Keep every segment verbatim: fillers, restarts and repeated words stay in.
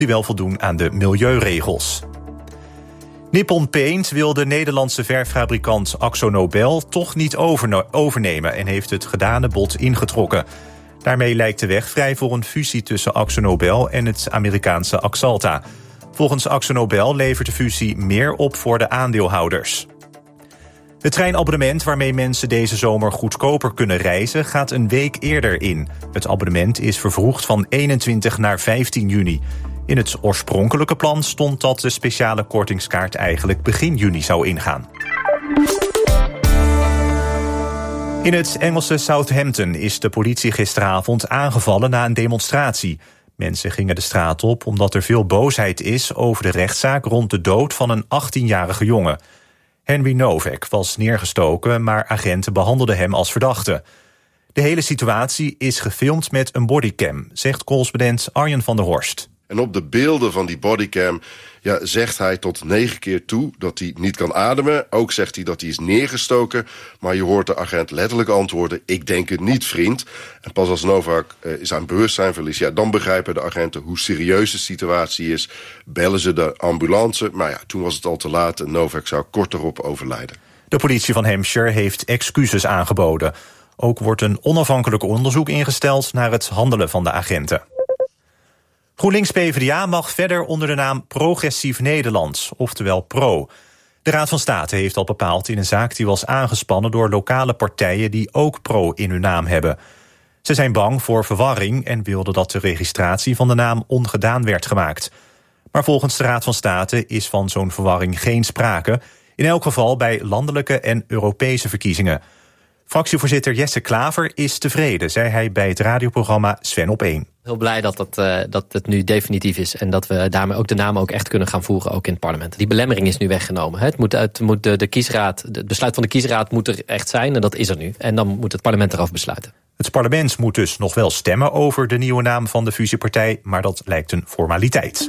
die wel voldoen aan de milieuregels. Nippon Paint wil de Nederlandse verffabrikant AkzoNobel toch niet overnemen en heeft het gedane bod ingetrokken. Daarmee lijkt de weg vrij voor een fusie tussen AkzoNobel en het Amerikaanse Axalta. Volgens AkzoNobel levert de fusie meer op voor de aandeelhouders. Het treinabonnement waarmee mensen deze zomer goedkoper kunnen reizen gaat een week eerder in. Het abonnement is vervroegd van eenentwintig naar vijftien juni. In het oorspronkelijke plan stond dat de speciale kortingskaart eigenlijk begin juni zou ingaan. In het Engelse Southampton is de politie gisteravond aangevallen na een demonstratie. Mensen gingen de straat op omdat er veel boosheid is over de rechtszaak rond de dood van een achttienjarige jongen. Henry Novak was neergestoken, maar agenten behandelden hem als verdachte. De hele situatie is gefilmd met een bodycam, zegt correspondent Arjen van der Horst. En op de beelden van die bodycam ja, zegt hij tot negen keer toe dat hij niet kan ademen. Ook zegt hij dat hij is neergestoken. Maar je hoort de agent letterlijk antwoorden: ik denk het niet, vriend. En pas als Novak uh, zijn bewustzijn verliest, ja, dan begrijpen de agenten hoe serieus de situatie is. Bellen ze de ambulance. Maar ja, toen was het al te laat en Novak zou kort erop overlijden. De politie van Hampshire heeft excuses aangeboden. Ook wordt een onafhankelijk onderzoek ingesteld naar het handelen van de agenten. GroenLinks-PvdA mag verder onder de naam Progressief Nederland, oftewel PRO. De Raad van State heeft al bepaald in een zaak die was aangespannen door lokale partijen die ook PRO in hun naam hebben. Ze zijn bang voor verwarring en wilden dat de registratie van de naam ongedaan werd gemaakt. Maar volgens de Raad van State is van zo'n verwarring geen sprake, in elk geval bij landelijke en Europese verkiezingen. Fractievoorzitter Jesse Klaver is tevreden, zei hij bij het radioprogramma Sven op één. Heel blij dat het, uh, dat het nu definitief is en dat we daarmee ook de namen ook echt kunnen gaan voeren, ook in het parlement. Die belemmering is nu weggenomen. Het moet, het moet de, de kiesraad, het besluit van de kiesraad moet er echt zijn en dat is er nu. En dan moet het parlement erover besluiten. Het parlement moet dus nog wel stemmen over de nieuwe naam van de fusiepartij, maar dat lijkt een formaliteit.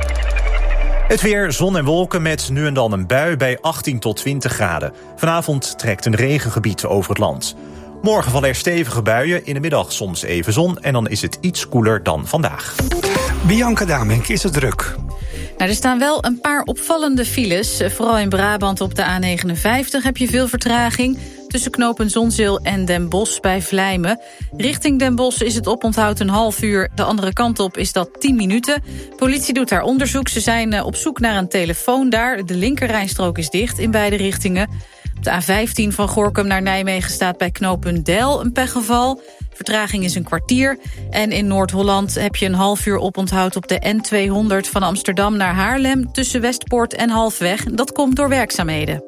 Het weer, zon en wolken met nu en dan een bui bij achttien tot twintig graden. Vanavond trekt een regengebied over het land. Morgen vallen er stevige buien, in de middag soms even zon en dan is het iets koeler dan vandaag. Bianca Damink, is het druk? Nou, er staan wel een paar opvallende files. Vooral in Brabant op de A negenenvijftig heb je veel vertraging. Tussen knooppunt Zonzeel en Den Bosch bij Vlijmen. Richting Den Bosch is het oponthoud een half uur. De andere kant op is dat tien minuten. Politie doet daar onderzoek. Ze zijn op zoek naar een telefoon daar. De linkerrijstrook is dicht in beide richtingen. Op de A vijftien van Gorinchem naar Nijmegen staat bij knooppunt Deil een pechgeval. Vertraging is een kwartier. En in Noord-Holland heb je een half uur oponthoud op de N tweehonderd... van Amsterdam naar Haarlem tussen Westpoort en Halfweg. Dat komt door werkzaamheden.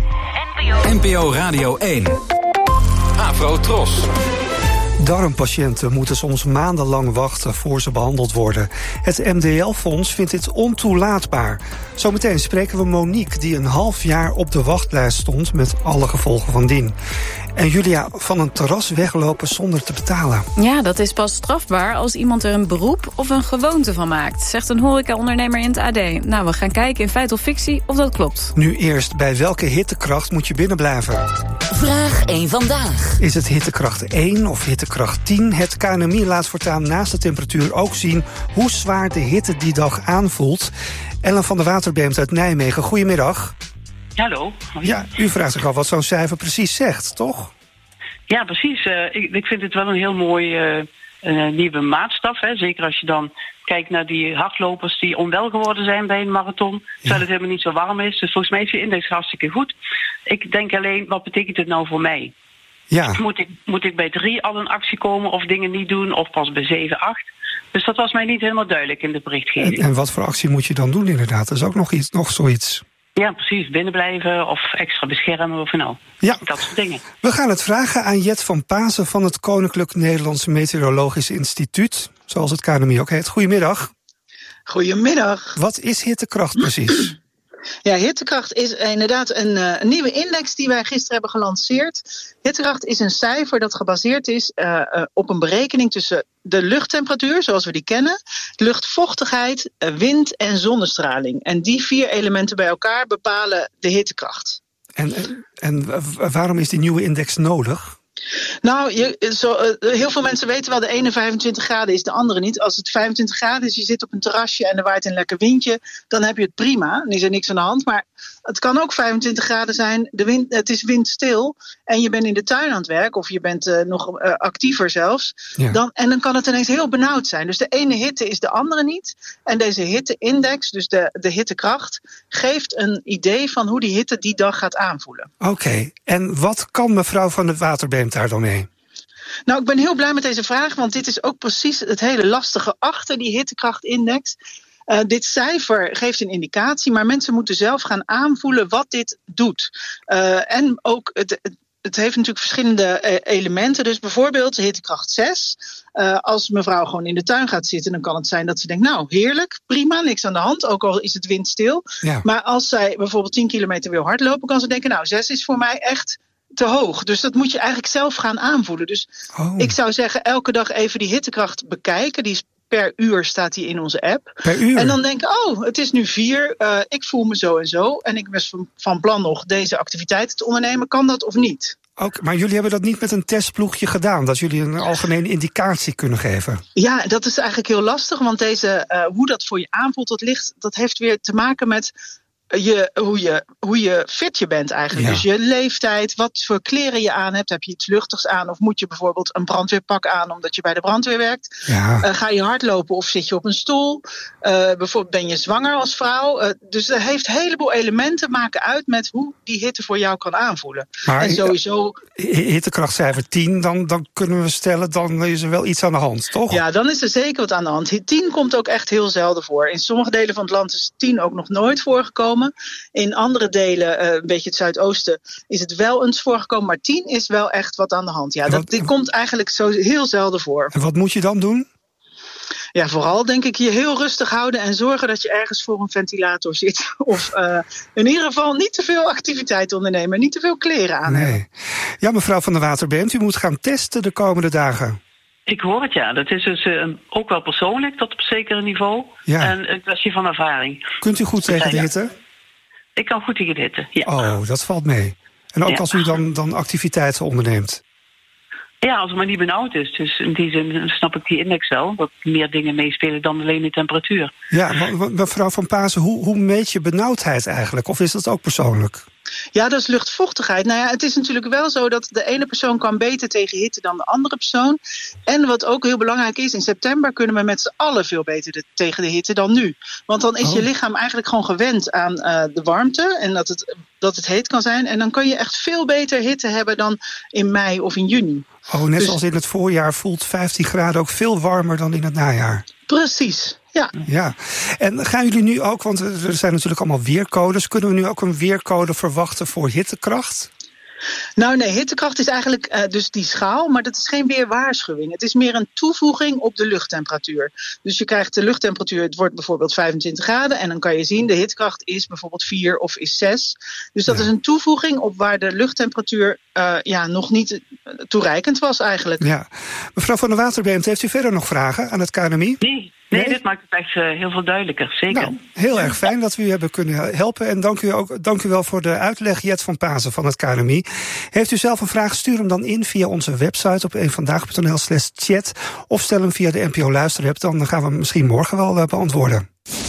N P O Radio één. Afro Tros. Darmpatiënten moeten soms maandenlang wachten voor ze behandeld worden. Het M D L-fonds vindt dit ontoelaatbaar. Zometeen spreken we Monique, die een half jaar op de wachtlijst stond met alle gevolgen van dien. En Julia, van een terras weglopen zonder te betalen. Ja, dat is pas strafbaar als iemand er een beroep of een gewoonte van maakt, zegt een horecaondernemer in het A D. Nou, we gaan kijken in feit of fictie of dat klopt. Nu eerst, bij welke hittekracht moet je binnenblijven? Vraag één vandaag. Is het hittekracht één of hittekracht tien? Het K N M I laat voortaan naast de temperatuur ook zien hoe zwaar de hitte die dag aanvoelt. Ellen van der Waterbeemt uit Nijmegen, goedemiddag. Hallo. Ja, u vraagt zich af wat zo'n cijfer precies zegt, toch? Ja, precies. Uh, ik, ik vind het wel een heel mooi uh, uh, nieuwe maatstaf. Hè. Zeker als je dan kijkt naar die hardlopers die onwel geworden zijn bij een marathon. Terwijl het helemaal niet zo warm is. Dus volgens mij is je index hartstikke goed. Ik denk alleen, wat betekent het nou voor mij? Ja. Moet ik, moet ik bij drie al in actie komen of dingen niet doen? Of pas bij zeven, acht? Dus dat was mij niet helemaal duidelijk in de berichtgeving. En, en wat voor actie moet je dan doen inderdaad? Dat is ook nog, iets, nog zoiets. Ja, precies. Binnenblijven of extra beschermen of nou. Ja. Dat soort dingen. We gaan het vragen aan Jet van Pasen van het Koninklijk Nederlands Meteorologisch Instituut. Zoals het K N M I ook heet. Goedemiddag. Goedemiddag. Wat is hittekracht precies? Ja, hittekracht is inderdaad een, uh, een nieuwe index die wij gisteren hebben gelanceerd. Hittekracht is een cijfer dat gebaseerd is uh, uh, op een berekening tussen de luchttemperatuur, zoals we die kennen, luchtvochtigheid, uh, wind en zonnestraling. En die vier elementen bij elkaar bepalen de hittekracht. En, en, en waarom is die nieuwe index nodig? Nou, je, zo, uh, heel veel mensen weten wel, de ene vijfentwintig graden is de andere niet. Als het vijfentwintig graden is, je zit op een terrasje en er waait een lekker windje, dan heb je het prima. Dan is er niks aan de hand. Maar het kan ook vijfentwintig graden zijn, de wind, het is windstil en je bent in de tuin aan het werk, of je bent uh, nog uh, actiever zelfs. Ja. Dan, en dan kan het ineens heel benauwd zijn. Dus de ene hitte is de andere niet. En deze hitteindex, dus de, de hittekracht, geeft een idee van hoe die hitte die dag gaat aanvoelen. Oké, okay. En wat kan mevrouw van de Waterbeemt daar dan mee? Nou, ik ben heel blij met deze vraag, want dit is ook precies het hele lastige achter die hittekrachtindex. Uh, dit cijfer geeft een indicatie, maar mensen moeten zelf gaan aanvoelen wat dit doet. Uh, en ook, het, het heeft natuurlijk verschillende uh, elementen. Dus bijvoorbeeld hittekracht zes. Uh, als mevrouw gewoon in de tuin gaat zitten, dan kan het zijn dat ze denkt, nou, heerlijk, prima, niks aan de hand, ook al is het windstil. Ja. Maar als zij bijvoorbeeld tien kilometer wil hardlopen, kan ze denken, nou, zes is voor mij echt te hoog. Dus dat moet je eigenlijk zelf gaan aanvoelen. Dus oh. ik zou zeggen, elke dag even die hittekracht bekijken. Die is per uur, staat die in onze app. Per uur? En dan denken, oh, het is nu vier, uh, ik voel me zo en zo. En ik ben van, van plan nog deze activiteiten te ondernemen. Kan dat of niet? Ook, maar jullie hebben dat niet met een testploegje gedaan, dat jullie een algemene indicatie kunnen geven? Ja, dat is eigenlijk heel lastig, want deze, uh, hoe dat voor je aanvoelt, dat, ligt, dat heeft weer te maken met Je, hoe, je, hoe je fit je bent eigenlijk. Ja. Dus je leeftijd, wat voor kleren je aan hebt. Heb je iets luchtigs aan of moet je bijvoorbeeld een brandweerpak aan omdat je bij de brandweer werkt? Ja. Uh, ga je hardlopen of zit je op een stoel? Uh, bijvoorbeeld ben je zwanger als vrouw? Uh, dus er heeft een heleboel elementen maken uit met hoe die hitte voor jou kan aanvoelen. Maar en sowieso hittekrachtcijfer tien, dan, dan kunnen we stellen, dan is er wel iets aan de hand, toch? Ja, dan is er zeker wat aan de hand. tien komt ook echt heel zelden voor. In sommige delen van het land is tien ook nog nooit voorgekomen. In andere delen, uh, een beetje het zuidoosten, is het wel eens voorgekomen. Maar tien is wel echt wat aan de hand. Ja, dat wat, dit komt eigenlijk zo heel zelden voor. En wat moet je dan doen? Ja, vooral denk ik je heel rustig houden en zorgen dat je ergens voor een ventilator zit. Of uh, in ieder geval niet te veel activiteit ondernemen. Niet te veel kleren aan nee. hebben. Ja, mevrouw van der Waterbeemt, u moet gaan testen de komende dagen. Ik hoor het, ja. Dat is dus uh, ook wel persoonlijk tot op zekere niveau. Ja. En een kwestie van ervaring. Kunt u goed tegen de hitte? Ik kan goed tegen de hitte, ja. Oh, dat valt mee. En ook ja. als u dan, dan activiteiten onderneemt? Ja, als het maar niet benauwd is. Dus in die zin snap ik die index wel. Dat meer dingen meespelen dan alleen de temperatuur. Ja, mevrouw Van Pasen, hoe, hoe meet je benauwdheid eigenlijk? Of is dat ook persoonlijk? Ja, dat is luchtvochtigheid. Nou ja, het is natuurlijk wel zo dat de ene persoon kan beter tegen hitte dan de andere persoon. En wat ook heel belangrijk is, in september kunnen we met z'n allen veel beter de, tegen de hitte dan nu. Want dan is oh. je lichaam eigenlijk gewoon gewend aan uh, de warmte en dat het, dat het heet kan zijn. En dan kan je echt veel beter hitte hebben dan in mei of in juni. Oh, net dus, zoals in het voorjaar voelt vijftien graden ook veel warmer dan in het najaar. Precies. Ja. ja. En gaan jullie nu ook, want er zijn natuurlijk allemaal weercodes, kunnen we nu ook een weercode verwachten voor hittekracht? Nou nee, hittekracht is eigenlijk uh, dus die schaal, maar dat is geen weerwaarschuwing. Het is meer een toevoeging op de luchttemperatuur. Dus je krijgt de luchttemperatuur, het wordt bijvoorbeeld vijfentwintig graden en dan kan je zien de hittekracht is bijvoorbeeld vier of is zes. Dus dat ja. is een toevoeging op waar de luchttemperatuur uh, ja, nog niet toereikend was eigenlijk. Ja. Mevrouw van der Waterbeemt, heeft u verder nog vragen aan het K N M I? Nee. Nee, nee, dit maakt het echt uh, heel veel duidelijker, zeker. Nou, heel erg fijn dat we u hebben kunnen helpen. En dank u, ook, dank u wel voor de uitleg, Jet van Pasen van het K N M I. Heeft u zelf een vraag, stuur hem dan in via onze website op eenvandaag punt n l slash chat. Of stel hem via de N P O Luisterapp, dan gaan we hem misschien morgen wel uh, beantwoorden.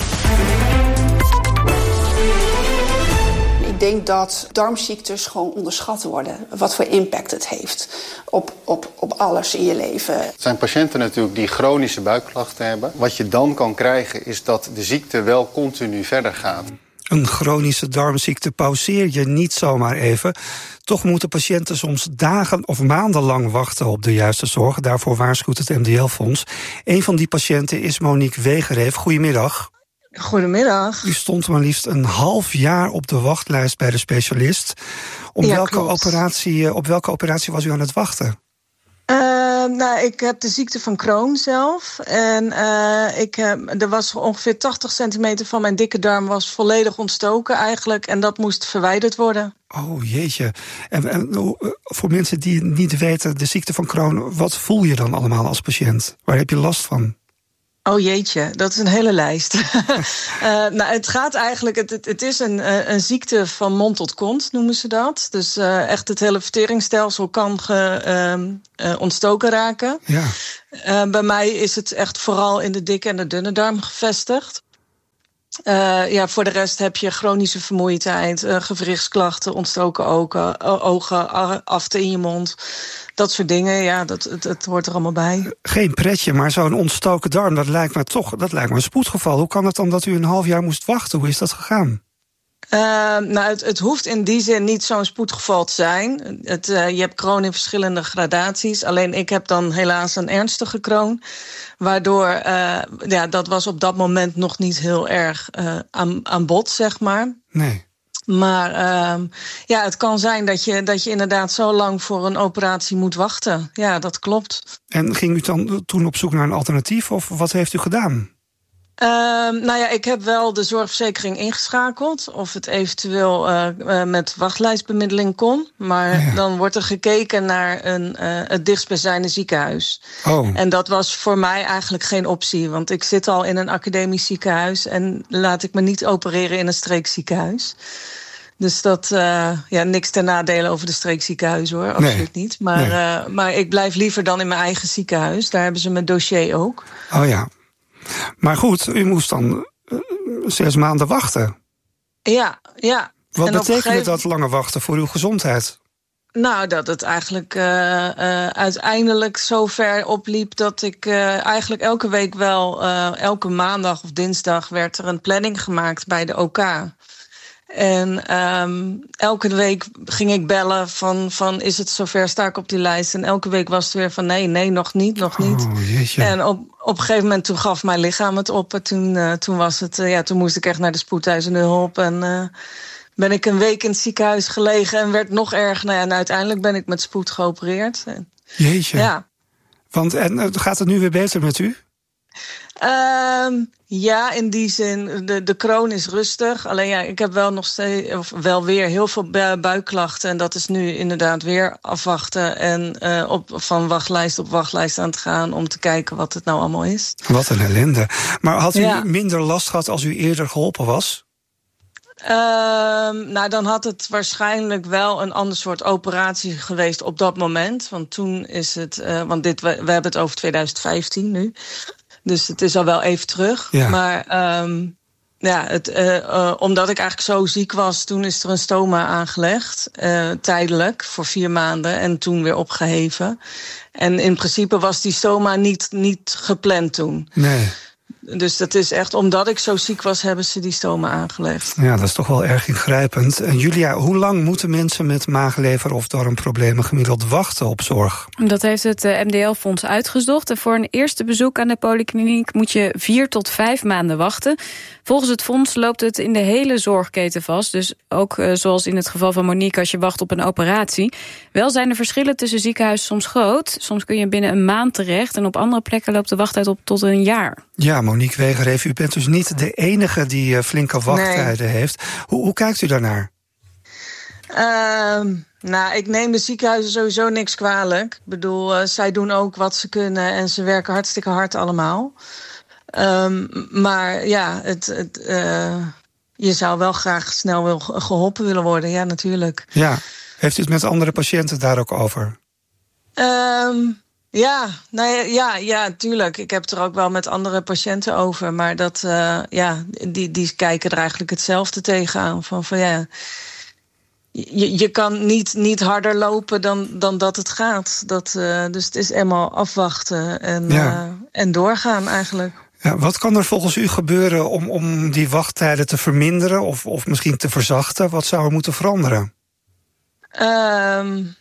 Ik denk dat darmziektes gewoon onderschat worden. Wat voor impact het heeft op, op, op alles in je leven. Het zijn patiënten natuurlijk die chronische buikklachten hebben. Wat je dan kan krijgen is dat de ziekte wel continu verder gaat. Een chronische darmziekte pauzeer je niet zomaar even. Toch moeten patiënten soms dagen of maanden lang wachten op de juiste zorg. Daarvoor waarschuwt het M D L-fonds. Een van die patiënten is Monique Wegereef. Goedemiddag. Goedemiddag. U stond maar liefst een half jaar op de wachtlijst bij de specialist. Om ja, welke operatie, op welke operatie was u aan het wachten? Uh, nou, ik heb de ziekte van Crohn zelf. En uh, ik, uh, er was ongeveer tachtig centimeter van mijn dikke darm was volledig ontstoken eigenlijk. En dat moest verwijderd worden. Oh jeetje. En, en voor mensen die niet weten, de ziekte van Crohn, wat voel je dan allemaal als patiënt? Waar heb je last van? Oh jeetje, dat is een hele lijst. uh, nou, het gaat eigenlijk, het, het, het is een, een ziekte van mond tot kont, noemen ze dat. Dus uh, echt het hele verteringsstelsel kan ge, uh, uh, ontstoken raken. Ja. Uh, bij mij is het echt vooral in de dikke en de dunne darm gevestigd. Uh, ja, voor de rest heb je chronische vermoeidheid, uh, gewrichtsklachten, ontstoken ogen, ogen, afte in je mond. Dat soort dingen, ja, dat, het, het hoort er allemaal bij. Geen pretje, maar zo'n ontstoken darm, dat lijkt me toch dat lijkt me een spoedgeval. Hoe kan het dan dat u een half jaar moest wachten? Hoe is dat gegaan? Uh, nou, het, het hoeft in die zin niet zo'n spoedgeval te zijn. Het, uh, je hebt kroon in verschillende gradaties. Alleen ik heb dan helaas een ernstige kroon. Waardoor, uh, ja, dat was op dat moment nog niet heel erg uh, aan, aan bod, zeg maar. Nee. Maar uh, ja, het kan zijn dat je, dat je inderdaad zo lang voor een operatie moet wachten. Ja, dat klopt. En ging u dan toen op zoek naar een alternatief of wat heeft u gedaan? Uh, nou ja, ik heb wel de zorgverzekering ingeschakeld. Of het eventueel uh, uh, met wachtlijstbemiddeling kon. Maar ja. Dan wordt er gekeken naar een, uh, het dichtstbijzijnde ziekenhuis. Oh. En dat was voor mij eigenlijk geen optie. Want ik zit al in een academisch ziekenhuis. En laat ik me niet opereren in een streekziekenhuis. Dus dat, uh, ja, niks ten nadele over de streekziekenhuizen hoor, absoluut nee. niet. Maar, nee. uh, maar ik blijf liever dan in mijn eigen ziekenhuis. Daar hebben ze mijn dossier ook. Oh ja. Maar goed, u moest dan uh, zes maanden wachten. Ja, ja. Wat en betekende gegeven... dat lange wachten voor uw gezondheid? Nou, dat het eigenlijk uh, uh, uiteindelijk zo ver opliep dat ik uh, eigenlijk elke week wel, uh, elke maandag of dinsdag werd er een planning gemaakt bij de O K. En um, elke week ging ik bellen van, van is het zover, sta ik op die lijst? En elke week was het weer van nee, nee, nog niet, nog niet. Oh, jeetje. En op, op een gegeven moment toen gaf mijn lichaam het op. En toen, uh, toen was het, uh, ja, toen moest ik echt naar de spoedeisende hulp. En uh, ben ik een week in het ziekenhuis gelegen en werd nog erger. Nou ja, en uiteindelijk ben ik met spoed geopereerd. En, jeetje. Ja. Want en gaat het nu weer beter met u? Um, ja, in die zin, de, de kroon is rustig. Alleen ja, ik heb wel nog steeds, of wel weer heel veel buikklachten. En dat is nu inderdaad weer afwachten. En uh, op, van wachtlijst op wachtlijst aan het gaan om te kijken wat het nou allemaal is. Wat een ellende. Maar had u ja. minder last gehad als u eerder geholpen was? Uh, nou, dan had het waarschijnlijk wel een ander soort operatie geweest op dat moment. Want toen is het, uh, want dit, we, we hebben het over twintig vijftien nu. Dus het is al wel even terug. Ja. Maar um, ja, het, uh, uh, omdat ik eigenlijk zo ziek was, toen is er een stoma aangelegd. Uh, tijdelijk, voor vier maanden. En toen weer opgeheven. En in principe was die stoma niet, niet gepland toen. Nee. Dus dat is echt, omdat ik zo ziek was, hebben ze die stoma aangelegd. Ja, dat is toch wel erg ingrijpend. En Julia, hoe lang moeten mensen met maaglever of darmproblemen gemiddeld wachten op zorg? Dat heeft het M D L-fonds uitgezocht. En voor een eerste bezoek aan de polykliniek moet je vier tot vijf maanden wachten. Volgens het fonds loopt het in de hele zorgketen vast. Dus ook uh, zoals in het geval van Monique als je wacht op een operatie. Wel zijn de verschillen tussen ziekenhuizen soms groot. Soms kun je binnen een maand terecht. En op andere plekken loopt de wachttijd op tot een jaar. Ja, Monique Wegereef, u bent dus niet de enige die uh, flinke wachttijden nee. heeft. Hoe, hoe kijkt u daarnaar? Uh, nou, ik neem de ziekenhuizen sowieso niks kwalijk. Ik bedoel, uh, zij doen ook wat ze kunnen en ze werken hartstikke hard allemaal. Um, maar ja, het, het, uh, je zou wel graag snel wil geholpen willen worden, ja, natuurlijk. Ja, heeft u het met andere patiënten daar ook over? Um, ja, nou ja, ja, ja, tuurlijk. Ik heb het er ook wel met andere patiënten over. Maar dat, uh, ja, die, die kijken er eigenlijk hetzelfde tegenaan. Van, van ja, je, je kan niet, niet harder lopen dan, dan dat het gaat. Dat, uh, dus het is eenmaal afwachten en, ja. uh, en doorgaan eigenlijk. Ja, wat kan er volgens u gebeuren om, om die wachttijden te verminderen of, of misschien te verzachten? Wat zou er moeten veranderen? Um,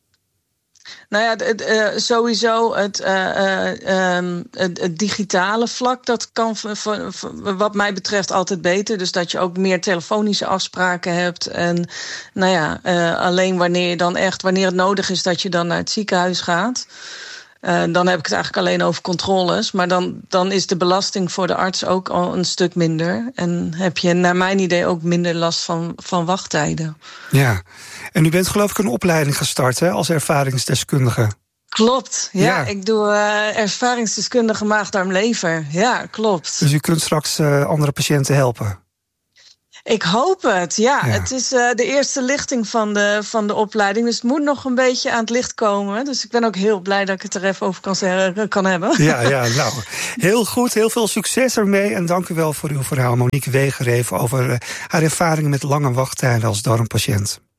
nou ja, het, uh, sowieso het, uh, uh, um, het, het digitale vlak, dat kan v- v- v- wat mij betreft altijd beter. Dus dat je ook meer telefonische afspraken hebt. En nou ja, uh, alleen wanneer je dan echt, wanneer het nodig is dat je dan naar het ziekenhuis gaat. Uh, dan heb ik het eigenlijk alleen over controles. Maar dan, dan is de belasting voor de arts ook al een stuk minder. En heb je naar mijn idee ook minder last van, van wachttijden. Ja, en u bent geloof ik een opleiding gestart hè, als ervaringsdeskundige. Klopt, ja. Ja. Ik doe uh, ervaringsdeskundige maag-darm-lever. Ja, klopt. Dus u kunt straks uh, andere patiënten helpen? Ik hoop het, ja. ja. Het is uh, de eerste lichting van de, van de opleiding. Dus het moet nog een beetje aan het licht komen. Dus ik ben ook heel blij dat ik het er even over kan, zeggen, kan hebben. Ja, ja, nou, heel goed. Heel veel succes ermee. En dank u wel voor uw verhaal, Monique Wegereven, over uh, haar ervaringen met lange wachttijden als darmpatiënt.